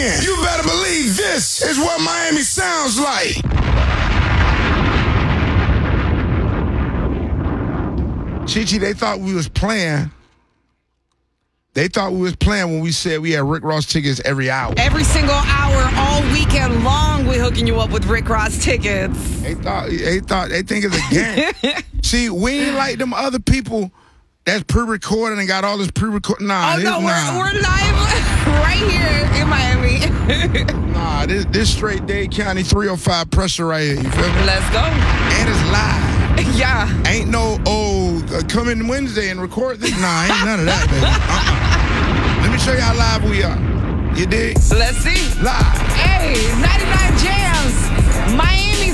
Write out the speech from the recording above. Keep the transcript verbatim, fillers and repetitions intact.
again. You better believe this is what Miami sounds like. Chi-Chi, they thought we was playing. They thought we was playing when we said we had Rick Ross tickets every hour. Every single hour, all weekend long, we're hooking you up with Rick Ross tickets. They thought, they thought, they think it's a game. See, we ain't like them other people that's pre-recorded and got all this pre-recorded. Nah, oh, this, no, we're, nah. we're live right here in Miami. Nah, this, this straight Dade County three oh five pressure right here. You feel me? Let's go. And it's live. Yeah. Ain't no, oh, uh, come in Wednesday and record this. Nah, ain't none of that, baby. Uh-uh. Let me show you how live we are. You dig? Let's see. Live. Hey, ninety-nine Jams. Miami